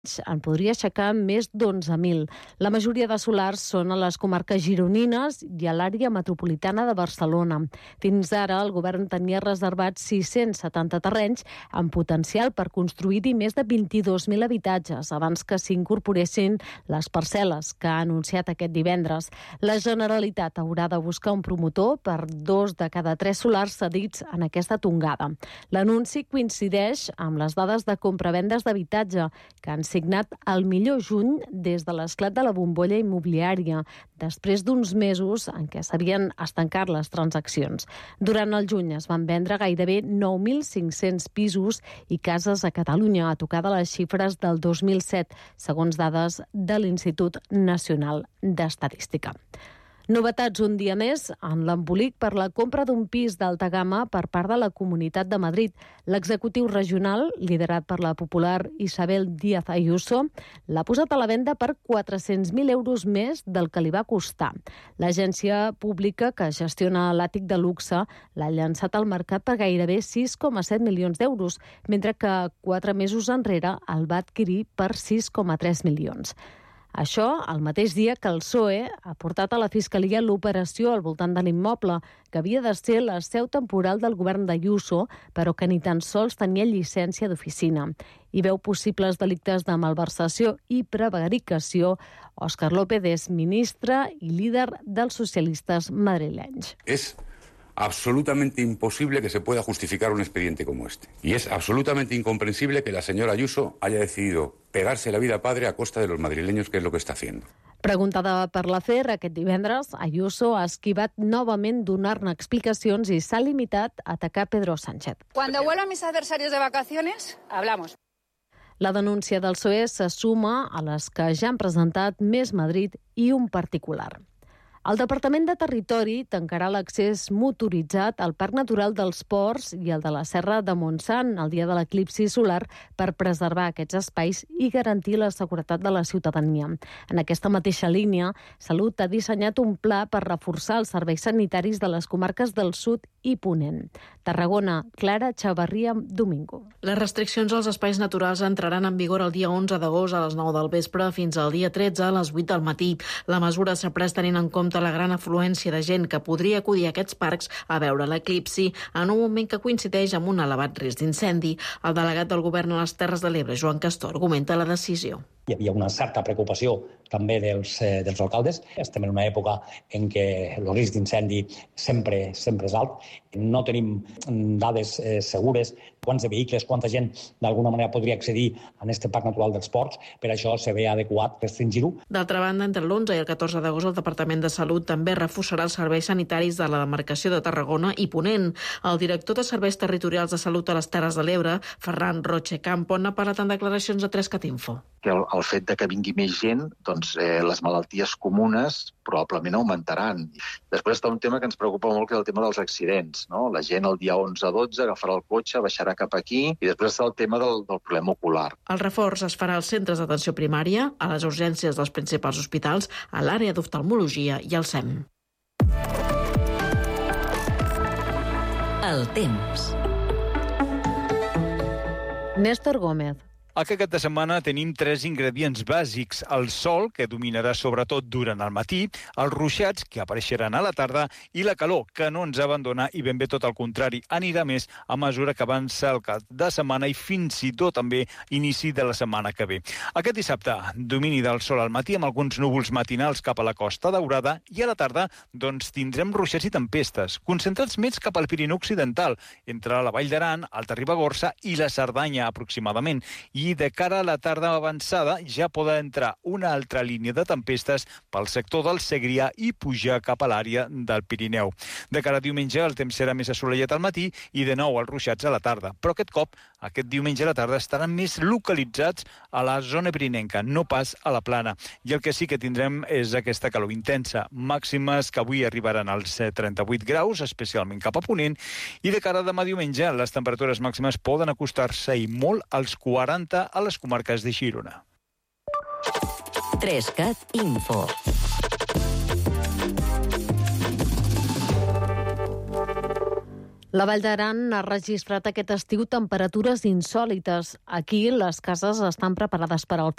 en podria aixecar més d'11.000. La majoria de solars són a les comarques gironines i a l'àrea metropolitana de Barcelona. Fins ara, el govern tenia reservats 670 terrenys amb potencial per construir-hi més de 22.000 habitatges abans que s'incorporessin les parcel·les que ha anunciat aquest divendres. La Generalitat haurà de buscar un promotor per 2 de cada 3 solars cedits en aquesta tongada. L'anunci coincideix amb les dades de compravendes d'habitatge que han signat el millor juny des de l'esclat de la bombolla immobiliària, després d'uns mesos en què s'havien estancat les transaccions. Durant el juny es van vendre gairebé 9.500 pisos i cases a Catalunya, a tocar de les xifres del 2007, segons dades de l'Institut Nacional d'Estadística. Novetats un dia més en l'embolic per la compra d'un pis d'alta gamma per part de la Comunitat de Madrid. L'executiu regional, liderat per la popular Isabel Díaz Ayuso, l'ha posat a la venda per 400.000 euros més del que li va costar. L'agència pública que gestiona l'àtic de luxe l'ha llançat al mercat per gairebé 6,7 milions d'euros, mentre que 4 mesos enrere el va adquirir per 6,3 milions. Això el mateix dia que el PSOE ha portat a la Fiscalia l'operació al voltant de l'immoble, que havia de ser la seu temporal del govern d'Ayuso, però que ni tan sols tenia llicència d'oficina. Hi veu possibles delictes de malversació i prevaricació. Òscar López és ministre i líder dels socialistes madrilenys. És absolutamente imposible que se pueda justificar un expediente como este. Y es absolutamente incomprensible que la señora Ayuso haya decidido pegarse la vida padre a costa de los madrileños, que es lo que está haciendo. Preguntada per la FER aquest divendres, Ayuso ha esquivat novament donar-ne explicacions i s'ha limitat a atacar Pedro Sánchez. Cuando vuelvan mis adversarios de vacaciones, hablamos. La denúncia del PSOE se suma a les que ja han presentat Més Madrid i un particular. El Departament de Territori tancarà l'accés motoritzat al Parc Natural dels Ports i el de la Serra de Montsant el dia de l'eclipsi solar per preservar aquests espais i garantir la seguretat de la ciutadania. En aquesta mateixa línia, Salut ha dissenyat un pla per reforçar els serveis sanitaris de les comarques del sud i Ponent. Tarragona, Clara Chavarria Domingo. Les restriccions als espais naturals entraran en vigor el dia 11 d'agost a les 9 del vespre fins al dia 13 a les 8 del matí. La mesura s'ha pres tenint en compte la gran afluència de gent que podria acudir a aquests parcs a veure l'eclipsi en un moment que coincideix amb un elevat risc d'incendi. El delegat del govern a les Terres de l'Ebre, Joan Castor, argumenta la decisió. Hi havia una certa preocupació també dels alcaldes. Estem en una època en què el risc d'incendi sempre és alt. No tenim dades segures quants de vehicles, quanta gent d'alguna manera podria accedir a aquest Parc Natural dels Ports. Per això se ve adequat restringir-ho. D'altra banda, entre l'11 i el 14 d'agost el Departament de Salut també reforçarà els serveis sanitaris de la demarcació de Tarragona i Ponent. El director de Serveis Territorials de Salut a les Terres de l'Ebre, Ferran Roche Campo, n'ha parlat en declaracions a 3CAT-Info. El fet de que vingui més gent, doncs les malalties comunes probablement augmentaran. Després està un tema que ens preocupa molt, que és el tema dels accidents. No? La gent el dia 11-12 agafarà el cotxe, baixarà cap aquí, i després està el tema del problema ocular. El reforç es farà als centres d'atenció primària, a les urgències dels principals hospitals, a l'àrea d'oftalmologia i al SEM. El temps. Néstor Gómez. Aquest cap de setmana tenim 3 ingredients bàsics. El sol, que dominarà sobretot durant el matí, els ruixats, que apareixeran a la tarda, i la calor, que no ens abandona i ben bé tot el contrari, anirà més a mesura que avança el cap de setmana i fins i tot també inici de la setmana que ve. Aquest dissabte, domini del sol al matí amb alguns núvols matinals cap a la Costa Daurada i a la tarda doncs tindrem ruixats i tempestes, concentrats més cap al Pirineu Occidental, entre la Vall d'Aran, Alta Ribagorça i la Cerdanya aproximadament. I de cara a la tarda avançada ja poden entrar una altra línia de tempestes pel sector del Segrià i pujar cap a l'àrea del Pirineu. De cara a diumenge el temps serà més assolellat al matí i de nou els ruixats a la tarda. Però aquest cop, aquest diumenge a la tarda, estaran més localitzats a la zona pirinenca, no pas a la plana. I el que sí que tindrem és aquesta calor intensa. Màximes que avui arribaran als 38 graus, especialment cap a Ponent, i de cara a demà diumenge les temperatures màximes poden acostar-se i molt als 40 a les comarques de Girona. 3CAT-Info. La Vall d'Aran ha registrat aquest estiu temperatures insòlites. Aquí les cases estan preparades per al